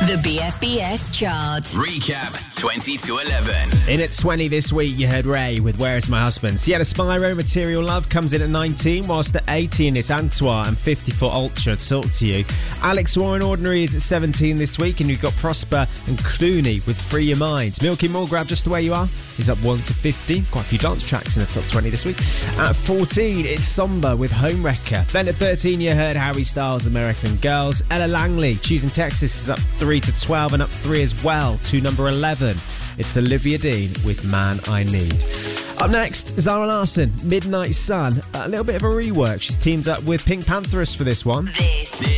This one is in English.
The BFBS chart. Recap 20 to 11. In at 20 this week, you heard Ray with Where's My Husband. Sienna Spyro, Material Love, comes in at 19, whilst at 18 it's Antoine and 50 Foot Ultra, Talk to You. Alex Warren, Ordinary, is at 17 this week, and you've got Prosper and Clooney with Free Your Mind. Milky Mulgrab, Just the Way You Are, is up 1 to 50. Quite a few dance tracks in the top 20 this week. At 14, it's Somber with Home Wrecker. Then at 13, you heard Harry Styles, American Girls. Ella Langley, Choosing Texas, is up 3 to 12, and up 3 as well to number 11. It's Olivia Dean with Man I Need. Up next, Zara Larsson, Midnight Sun. A little bit of a rework. She's teamed up with Pink Pantheress for this one. This